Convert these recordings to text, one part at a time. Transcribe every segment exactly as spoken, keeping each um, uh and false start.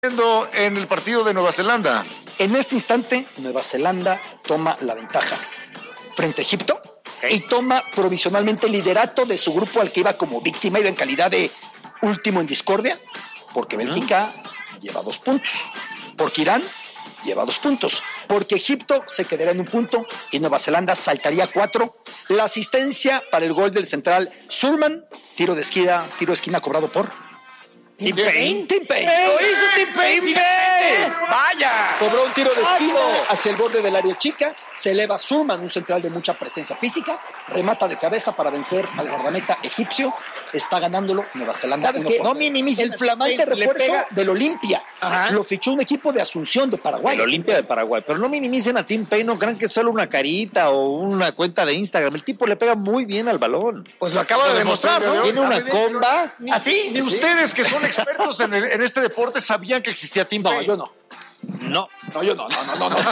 En el partido de Nueva Zelanda. En este instante, Nueva Zelanda toma la ventaja frente a Egipto okay. y toma provisionalmente el liderato de su grupo al que iba como víctima, iba en calidad de último en discordia, porque Bélgica uh-huh. lleva dos puntos, porque Irán lleva dos puntos, porque Egipto se quedará en un punto y Nueva Zelanda saltaría cuatro. La asistencia para el gol del central Surman, tiro de esquina, tiro de esquina cobrado por Tim Paine. Tim Paine. Lo hizo Tim Paine. Vaya. Cobró un tiro de esquina hacia el borde del área chica. Se eleva Surman, un central de mucha presencia física. Remata de cabeza para vencer al guardameta egipcio. Está ganándolo Nueva Zelanda. ¿Sabes qué? No minimicen. El flamante refuerzo del Olimpia. Ajá. Lo fichó un equipo de Asunción de Paraguay. El Olimpia de Paraguay. Pero no minimicen a Tim Paine. No crean que es solo una carita o una cuenta de Instagram. El tipo le pega muy bien al balón. Pues lo acaba de demostrar, ¿no? Tiene una comba. ¿Así? Ni ustedes que son expertos en, el, en este deporte sabían que existía Tim Paine. No, yo no. No. No, yo no, no, no, no. no.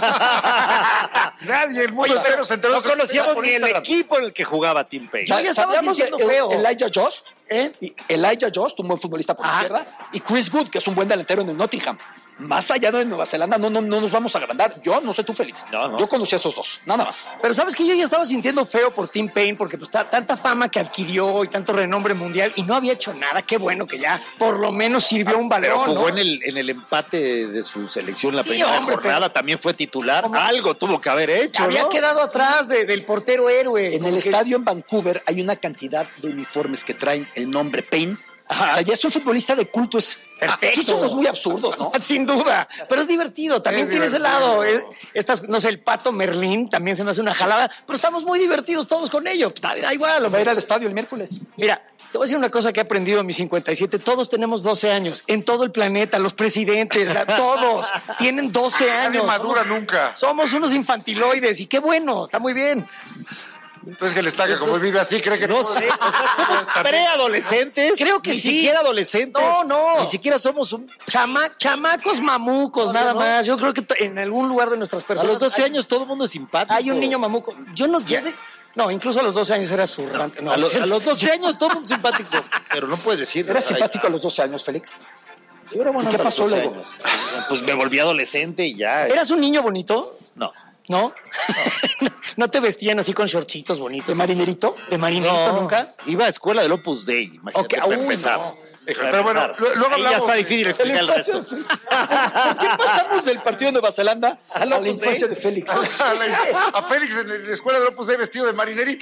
Nadie, el mundo entero se enteró. No conocíamos ni el equipo en el que jugaba Tim Paine. Yo ya estaba sintiendo de, feo. Elijah Jost, ¿eh? Y Elijah Jost, un buen futbolista por la izquierda, y Chris Wood, que es un buen delantero en el Nottingham. Más allá de Nueva Zelanda, no, no, no nos vamos a agrandar. Yo no sé tú, Félix. No, no. Yo conocí a esos dos, nada más. Pero ¿sabes qué? Yo ya estaba sintiendo feo por Tim Paine porque pues t- tanta fama que adquirió y tanto renombre mundial y no había hecho nada. Qué bueno que ya por lo menos sirvió un balón. Pero jugó ¿no? en, el, en el empate de su selección la Sí, primera hombre, jornada. pero... También fue titular. ¿Cómo? Algo tuvo que haber hecho, Había ¿no? quedado atrás de, del portero héroe. En el que... estadio en Vancouver hay una cantidad de uniformes que traen el nombre Paine. Ajá. O sea, ya es un futbolista de culto, es perfecto. Aquí somos muy absurdos, ¿no? Sin duda, pero es divertido, también es tiene divertido. Ese lado. Es, estas, no sé, el Pato Merlín también se me hace una jalada, pero estamos muy divertidos todos con ello. Da, da igual. Va a ir al estadio el miércoles. Mira, te voy a decir una cosa que he aprendido en mis cincuenta y siete. Todos tenemos doce años, en todo el planeta, los presidentes, todos tienen doce años. Nadie madura somos, nunca. Somos unos infantiloides y qué bueno, está muy bien. Entonces que el estaca, como él vive así, cree que no sé, o sea, somos preadolescentes. Creo que ni sí. Ni siquiera adolescentes. No, no. Ni siquiera somos un Chama, chamacos mamucos, no, nada no. más. Yo creo que t- en algún lugar de nuestras personas. A los doce hay, años todo el mundo es simpático. Hay un niño mamuco. Yo no quiero. No, incluso a los doce años era zurrante. No, a, lo, a los doce años todo el mundo es simpático. Pero no puedes decir. ¿Eras simpático a los doce años, Félix? Yo era bueno. ¿Qué pasó luego? Años. Pues me volví adolescente y ya. ¿Eras un niño bonito? No. ¿No? ¿No, ¿No te vestían así con shortcitos bonitos? ¿De marinerito? ¿De marinerito no, nunca? Iba a escuela del Opus Dei, imagínate, okay, para uy, empezar. No. Pero bueno, luego Ahí hablamos. ya está difícil explicar el, el resto. ¿Por qué pasamos del partido de Nueva Zelanda a la, a la infancia de Félix? A, la, a Félix en la escuela de Opus Dei vestido de marinerito.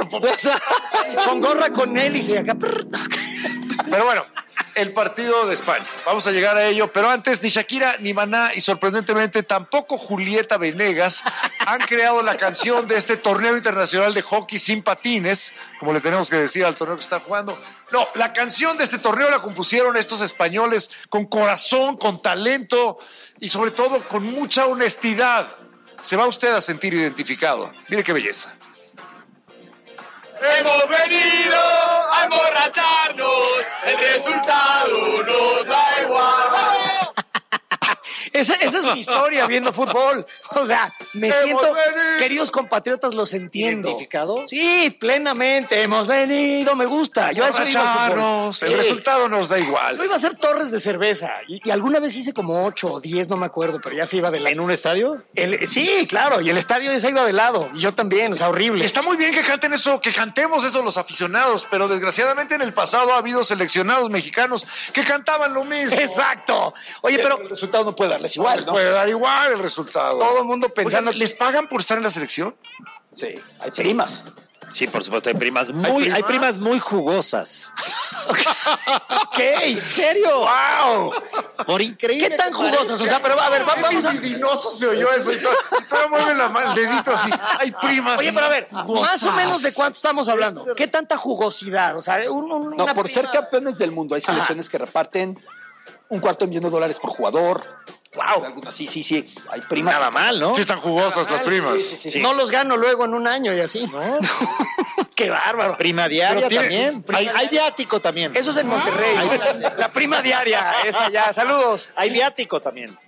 Con gorra con hélice acá. Pero bueno, el partido de España. Vamos a llegar a ello, pero antes ni Shakira, ni Maná y sorprendentemente tampoco Julieta Venegas han creado la canción de este torneo internacional de hockey sin patines, como le tenemos que decir al torneo que está jugando. No, la canción de este torneo la compusieron estos españoles con corazón, con talento y sobre todo con mucha honestidad. Se va usted a sentir identificado. Mire qué belleza. Hemos venido a emborracharnos, el resultado nos da igual. Esa, esa es mi historia viendo fútbol. O sea, me hemos siento, venido. Queridos compatriotas, los entiendo. ¿Identificado? Sí, plenamente. Hemos venido, me gusta. Yo a eso iba al fútbol. El Sí. resultado nos da igual. Yo iba a hacer torres de cerveza y, y alguna vez hice como ocho o diez, no me acuerdo, pero ya se iba de lado. ¿En un estadio? El, sí, claro, y el estadio ese iba de lado. Y yo también, o sea, horrible. Está muy bien que canten eso, que cantemos eso los aficionados, pero desgraciadamente en el pasado ha habido seleccionados mexicanos que cantaban lo mismo. Exacto. Oye, pero el resultado no puede darles igual, ¿no? Puede dar igual el resultado. todo el mundo pensando... Oigan, ¿les pagan por estar en la selección? Sí, hay primas. Sí, por supuesto, hay primas muy, ¿Hay hay primas? primas muy jugosas. ¿Qué? ¿En serio? ¡Wow! Por increíble. ¿Qué tan que jugosas? parezca. O sea, pero a ver, va- vamos a... Divinoso se oyó eso. Y todo, y todo mueve la mano, el dedito así. Hay primas. Oye, pero a ver, jugosas. más o menos de cuánto estamos hablando. ¿Qué tanta jugosidad? O sea, un, un, No, una por prima- ser campeones del mundo hay selecciones que reparten un cuarto de millón de dólares por jugador. Wow. Algunas, sí, sí, sí. Hay primas. Nada mal, ¿no? Sí están jugosas las primas. Sí, sí, sí. Sí. No los gano luego en un año y así. ¿No? Qué bárbaro. Prima diaria Pero tiene- también. prima Hay, diaria. hay viático también. Eso es en Monterrey. La prima diaria, esa ya. Saludos. Hay viático también.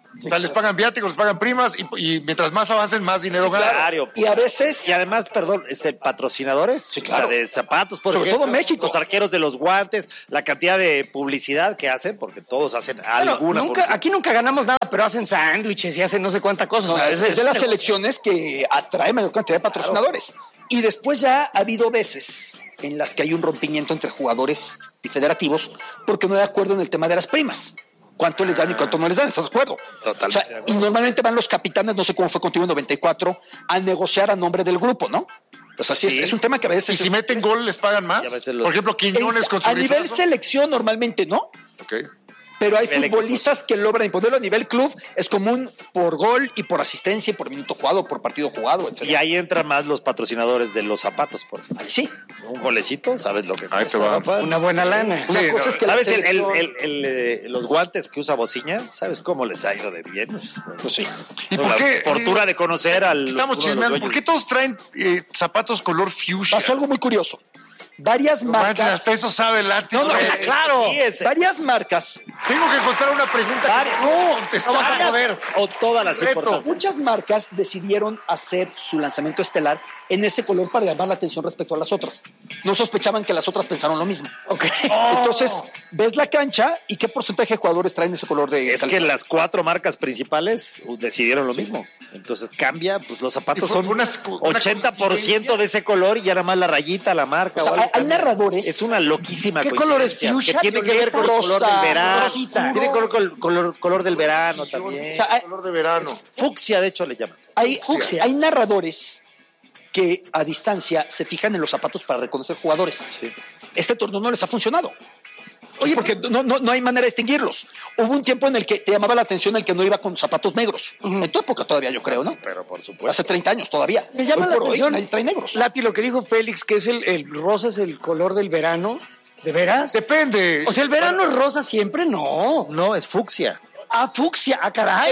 O sea, les pagan viáticos, les pagan primas y, y mientras más avancen, más dinero ganan. Claro. Y a veces... Y además, perdón, este, patrocinadores, Sí, claro. o sea, de zapatos, por Sobre ejemplo, todo México. los arqueros de los guantes, la cantidad de publicidad que hacen, porque todos hacen Bueno, alguna nunca, publicidad. aquí nunca ganamos nada, pero hacen sándwiches y hacen no sé cuánta cosa. No, o sea, es, es- es de las selecciones que atrae mayor cantidad de patrocinadores. Y después ya ha habido veces en las que hay un rompimiento entre jugadores y federativos porque no hay acuerdo en el tema de las primas. ¿Cuánto les dan y cuánto no les dan? ¿Estás de acuerdo? Totalmente O sea, de acuerdo. y normalmente van los capitanes, no sé cómo fue contigo en noventa y cuatro, a negociar a nombre del grupo, ¿no? O sea, sí, Sí. es, es un tema que a veces... Y si meten gol, les pagan más. Y a veces los- Por ejemplo, Quiñones en- con su a nivel riflazo. selección normalmente no, Ok. pero hay Nivel futbolistas que logran imponerlo a nivel club. Es común por gol y por asistencia y por minuto jugado, por partido jugado, etcétera. Y ahí entran más los patrocinadores de los zapatos, por ejemplo. Ahí sí. Un golecito, ¿sabes lo que Ahí cuesta, te va. papá? una buena lana. Una Sí, cosa no, es que la ¿Sabes el, el- selección- el- el, eh, los guantes que usa Bociña? ¿Sabes cómo les ha ido de bien? Pues sí. ¿Y No, por la qué? fortuna de conocer al Estamos uno de los chismeando. ¿Por dueños. qué todos traen eh, zapatos color fuchsia? Pasó algo muy curioso. Varias No manches, marcas, hasta eso sabe Lati. No, no, güey. o sea, claro. Sí, es- varias marcas, Tengo que encontrar una pregunta que no contestar. no vas a poder. O todas las Reto. importantes. muchas marcas decidieron hacer su lanzamiento estelar en ese color para llamar la atención respecto a las otras. No sospechaban que las otras pensaron lo mismo. Ok. Entonces, ves la cancha y qué porcentaje de jugadores traen ese color de Es que calzado? las cuatro marcas principales uh, decidieron lo mismo. Entonces cambia, pues los zapatos Y fue- son fue una- una ochenta por ciento coincidencia. de ese color y ya nada más la rayita, la marca. O sea, o algo hay- hay cambia. narradores. Es una loquísima ¿Qué color es? coincidencia, ¿Fuchsia, que tiene que ver con el violeta, color rosa, del verano. rosita? Tiene color, color, color, color del verano también. O sea, hay, color de verano. Fucsia, de hecho, le llaman. hay, Fucsia. hay narradores que a distancia se fijan en los zapatos para reconocer jugadores. Este torneo no les ha funcionado. Oye, porque no, no, no hay manera de distinguirlos. Hubo un tiempo en el que te llamaba la atención el que no iba con zapatos negros. En tu época todavía, yo creo, ¿no? Pero por supuesto. Hace treinta años todavía. Me llama Hoy la por hoy atención. nadie trae negros. Lati, lo que dijo Félix, que es el, el rosa es el color del verano. ¿De veras? Depende. O sea, ¿el verano es rosa siempre? No. No, es fucsia. Ah, fucsia. Ah, caray.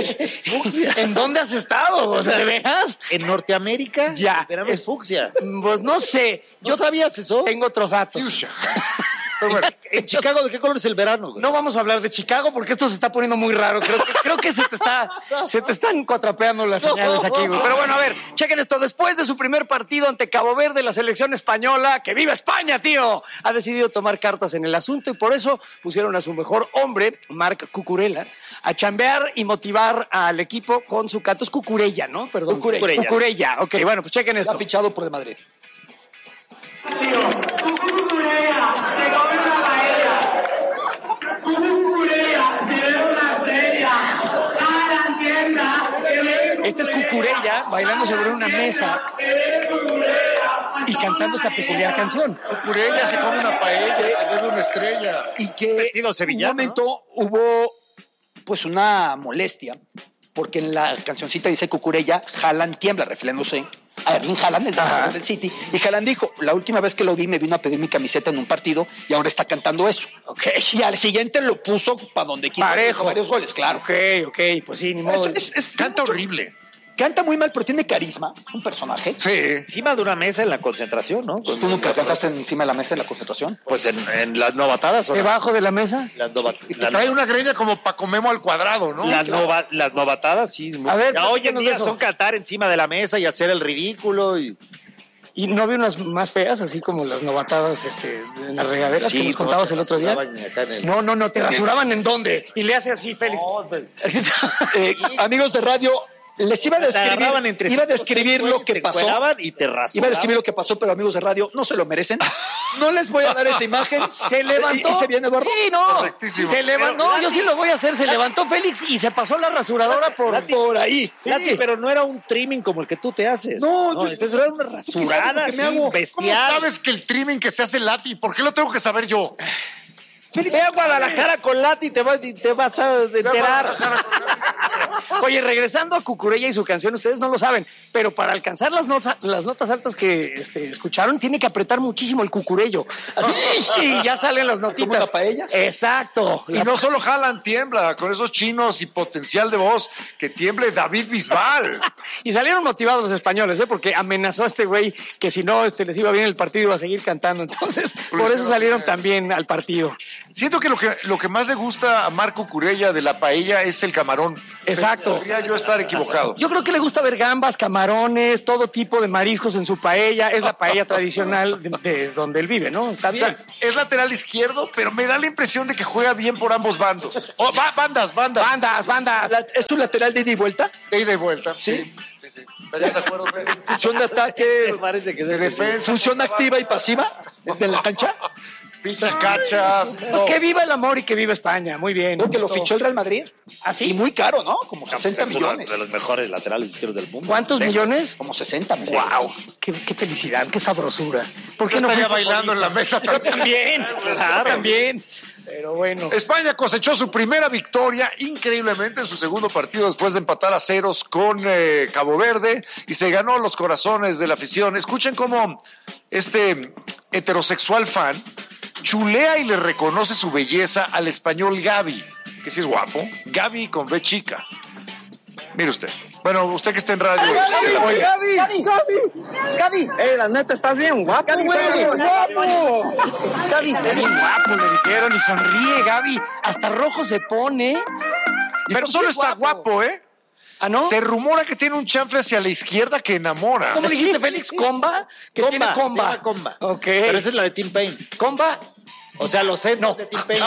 ¿En dónde has estado? O sea, ¿de veras? En Norteamérica, Ya. el verano es fucsia. Pues no sé. ¿No sabías eso? Tengo otros datos. Fuchsia. Pero bueno, En Chicago, ¿de qué color es el verano, güey? No vamos a hablar de Chicago porque esto se está poniendo muy raro. Creo que, creo que se te está, se te están cuatrapeando las señales aquí, güey. Pero bueno, a ver, chequen esto. Después de su primer partido ante Cabo Verde, la selección española, que viva España, tío, ha decidido tomar cartas en el asunto y por eso pusieron a su mejor hombre, Marc Cucurella, a chambear y motivar al equipo con su canto. Es Cucurella, ¿no? Perdón. Cucurella. Cucurella. Ok, bueno, pues chequen Está esto. fichado por el Madrid. Se come una paella. Cucurella, se ve una estrella. A la tienda. Este es Cucurella bailando sobre una mesa y cantando esta peculiar canción. Curella se come una paella, se bebe una estrella. Y que Vestido en sevillano, un momento hubo pues una molestia porque en la cancioncita dice Cucurella, Haaland tiembla, refiriéndose a Erling Haaland, el jugador del City. Y Haaland dijo, la última vez que lo vi me vino a pedir mi camiseta en un partido y ahora está cantando eso. Okay. Y al siguiente lo puso para donde quiera. Parejo. Varios goles, claro. Ok, ok, pues sí, ni modo. Es- es- es- Canta horrible. Canta muy mal, pero tiene carisma. Es un personaje. Sí. Encima de una mesa en la concentración, ¿no? ¿Tú nunca cantaste encima de la mesa en la concentración? Pues en, en las novatadas. ¿o no? ¿Debajo de la mesa? Las, nova- Y te las- trae una greña como Paco Memo al cuadrado, ¿no? las nova- las novatadas, sí. es muy- A ver, ya hoy en platícanos día de eso. son cantar encima de la mesa y hacer el ridículo. Y... ¿Y no había unas más feas, así como las novatadas este, en las regaderas que nos no, contabas te el otro día? rasuraban acá en el- No, no, no, ¿te rasuraban en dónde? Y le hace así, Félix. No, pues, Eh, amigos de radio, les iba a te agarraban describir, entre iba a cinco, describir seis lo güeyes, que te pasó. encueraban y te rasuraban. Iba a describir lo que pasó, pero amigos de radio, no se lo merecen. No les voy a dar esa imagen. Se levantó. ¿Y, y se viene Eduardo? Sí, no. Correctísimo. Se levantó. No, yo sí lo voy a hacer. Se levantó Félix y se pasó la rasuradora por. Por ahí. Lati, pero no era un trimming como el que tú te haces. No, no pues, entonces era una rasurada ¿qué así, me hago? ¿Cómo bestial. sabes que el trimming que se hace Lati? ¿Por qué lo tengo que saber yo? Ve a Guadalajara con Lati y te vas, y te vas a enterar. Oye, regresando a Cucurella y su canción, ustedes no lo saben, pero para alcanzar las notas, las notas altas que este, escucharon, tiene que apretar muchísimo el cucurello. Así, y ya salen las notitas. ¿Como una paella? Exacto. Y no solo Haaland tiembla, con esos chinos y potencial de voz, que tiemble David Bisbal. Y salieron motivados los españoles, ¿eh? Porque amenazó a este güey que si no este, les iba bien el partido iba a seguir cantando. Entonces, por eso salieron también al partido. Siento que lo que, lo que más le gusta a Marco Curella de la paella es el camarón. Exacto. Exacto. Podría yo estar equivocado. Yo creo que le gusta ver gambas, camarones, todo tipo de mariscos en su paella. Es la paella tradicional de, de donde él vive, ¿no? Está O bien. sea, es lateral izquierdo, pero me da la impresión de que juega bien por ambos bandos. Oh, ba- bandas, bandas. Bandas, bandas. La- ¿Es un lateral de ida y vuelta? De ida y vuelta. Sí. Sí, sí. ¿Estarías de acuerdo, Fede? Función de ataque, Me parece que es De el defensa. función activa y pasiva de la cancha. Picha, cacha. Pues que viva el amor y que viva España. Muy bien. Creo que lo fichó el Real Madrid. ¿Ah, sí? Y muy caro, ¿no? Como sesenta es uno millones. de los mejores laterales izquierdos del mundo. ¿Cuántos millones? Como sesenta millones. ¡Wow! Qué, qué felicidad, qué sabrosura. ¿Por Yo qué no estaría fui bailando en la mesa Yo también. también. Yo también. Pero bueno. España cosechó su primera victoria increíblemente en su segundo partido después de empatar a ceros con eh, Cabo Verde y se ganó los corazones de la afición. Escuchen cómo este heterosexual fan chulea y le reconoce su belleza al español Gavi, que sí es guapo. Gavi con B chica. Mire usted. Bueno, usted que está en radio. se la oye. Gaby, Gaby, Gaby, eh, la neta, estás bien guapo, güey, guapo. Gaby, Está bien guapo, le dijeron, y sonríe, Gaby. Hasta rojo se pone. Pero sí solo es está guapo, ¿eh? ¿Ah, no? Se rumora que tiene un chanfle hacia la izquierda que enamora. ¿Cómo dijiste, Félix? ¿Comba? Que Comba, tiene comba. se llama comba. Ok. Pero esa es la de Tim Payne. ¿Comba? O sea, los centros de Tim Payne.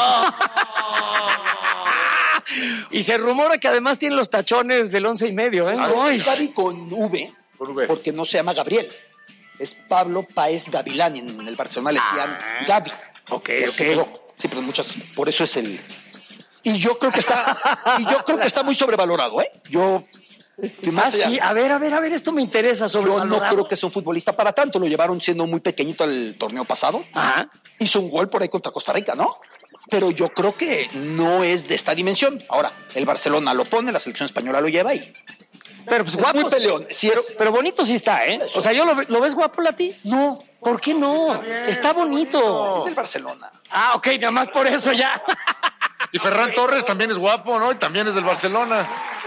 Y se rumora que además tiene los tachones del once y medio, ¿eh? Ay. Gaby con V, Con V. porque no se llama Gabriel. Es Pablo Páez Gavilán. En el Barcelona le decían Gaby. Ok, Que ok. se quedó. Sí, pero muchas. Por eso es el. Y yo creo que está. y yo creo que está muy sobrevalorado, ¿eh? Yo. que más Ah, allá- sí. A ver, a ver, a ver, esto me interesa sobre Yo no creo que sea un futbolista para tanto. Lo llevaron siendo muy pequeñito el torneo pasado. Ajá. Hizo un gol por ahí contra Costa Rica, ¿no? Pero yo creo que no es de esta dimensión. Ahora, el Barcelona lo pone, la selección española lo lleva ahí. Pero pues Es guapo. muy peleón. Sí pero, es- pero bonito sí está, ¿eh? O sea, ¿yo lo, ve- ¿lo ves guapo, Lati? No, ¿Por qué no? Está, bonito. es del Barcelona. Ah, ok, nada más por eso ya. Y Ferran Torres también es guapo, ¿no? Y también es del Barcelona.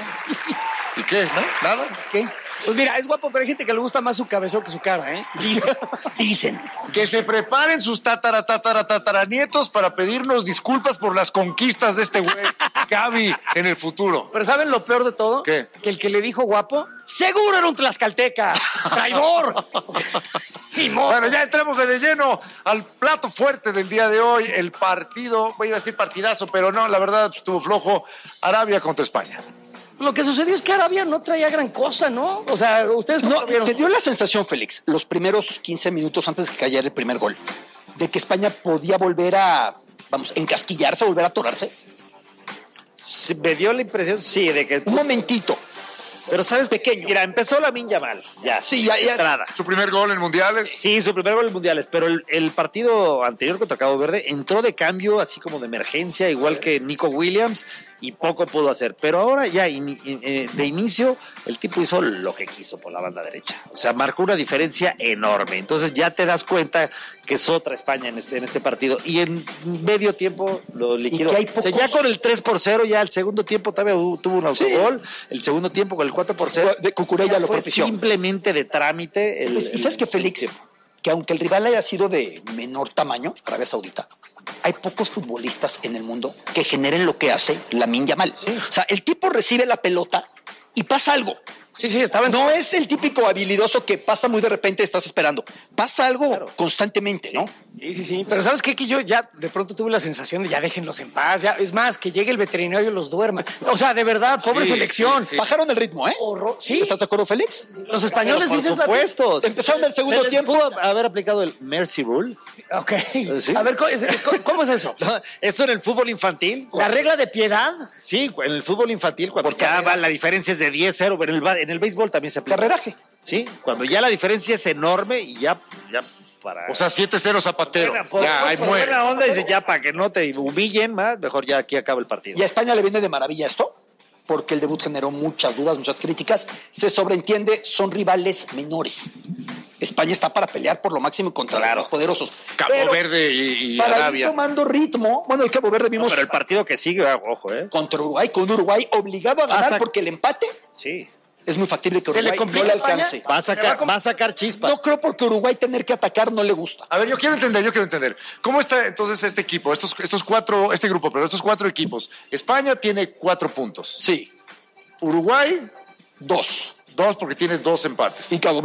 ¿Y qué? ¿No? ¿Nada? ¿Qué? Pues mira, es guapo, pero hay gente que le gusta más su cabezón que su cara, ¿eh? Dicen. Dicen. Que se preparen sus tatara, tatara, tataranietos para pedirnos disculpas por las conquistas de este güey, Gaby, en el futuro. Pero ¿saben lo peor de todo? ¿Qué? Que el que le dijo guapo, seguro era un tlaxcalteca. ¡Traidor! Ni modo. Bueno, ya entramos de lleno al plato fuerte del día de hoy, el partido, voy a decir partidazo, pero no, la verdad estuvo flojo, Arabia contra España. Lo que sucedió es que Arabia no traía gran cosa, ¿no? O sea, ustedes cómo No, lo vieron? te dio la sensación, Félix, los primeros quince minutos antes de que cayera el primer gol, de que España podía volver a, vamos, encasquillarse, volver a atorarse. Sí, me dio la impresión, sí, de que... Un momentito. Pero sabes, pequeño. Mira, empezó la Minja mal, ya. Sí, ya, ya. Entrada. Su primer gol en mundiales. Sí, su primer gol en mundiales, pero el, el partido anterior contra Cabo Verde entró de cambio, así como de emergencia, igual que Nico Williams, y poco pudo hacer. Pero ahora ya in- in- eh, de inicio, el tipo hizo lo que quiso por la banda derecha. O sea, marcó una diferencia enorme. Entonces ya te das cuenta que es otra España en este, en este partido. Y en medio tiempo lo liquidó. que hay O sea, ya pocos- con el tres por cero, ya el segundo tiempo todavía hubo- tuvo un autogol. El segundo tiempo con el cuatro por cero. De Cucurella lo fue propició. simplemente de trámite. El, Pues, ¿y sabes el- qué, Félix? Que aunque el rival haya sido de menor tamaño, Arabia Saudita, hay pocos futbolistas en el mundo que generen lo que hace Lamine Yamal. O sea, el tipo recibe la pelota y pasa algo. Sí, sí, estaba en... No es el típico habilidoso que pasa muy de repente, estás esperando. Pasa algo constantemente, ¿no? Sí, sí, sí. Pero ¿sabes qué? Que yo ya de pronto tuve la sensación de ya déjenlos en paz. Ya, es más, que llegue el veterinario y los duerma. O sea, de verdad, pobre Sí, selección. sí, sí. Bajaron el ritmo, ¿eh? Horror- sí. ¿Estás de acuerdo, Félix? Los españoles Por dicen... supuesto. Empezaron el segundo Se les tiempo. pudo haber aplicado el Mercy Rule. Ok. ¿Sí? A ver, ¿cómo es, cómo es eso? Eso en el fútbol infantil. ¿La regla de piedad? Sí, en el fútbol infantil, cuando Porque ya carrera- va, la diferencia es de diez cero, pero en el, ba- en el béisbol también se aplica. Carreraje. Sí, cuando ya la diferencia es enorme y ya, ya para... O sea, siete cero Zapatero. Buena- por- Ya, ahí por muere. buena onda, dice ya para que no te humillen más, mejor ya aquí acaba el partido. Y a España le viene de maravilla esto, porque el debut generó muchas dudas, muchas críticas. Se sobreentiende, son rivales menores. España está para pelear por lo máximo contra Claro. los poderosos. Cabo Pero Verde y, y para ir Arabia. tomando ritmo, bueno, el Cabo Verde No, vimos pero el partido que sigue, ah, ojo, ¿eh? contra Uruguay, con Uruguay obligado a ganar Pasa- porque el empate Sí. es muy factible que ¿Se le Uruguay complica no le a España? alcance. Va a sacar, va a sacar chispas. No creo porque Uruguay tener que atacar no le gusta. A ver, yo quiero entender, yo quiero entender. ¿Cómo está entonces este equipo, estos, estos cuatro, este grupo, pero estos cuatro equipos? España tiene cuatro puntos. Sí. Uruguay, Dos. dos porque tiene dos empates. Y Cabo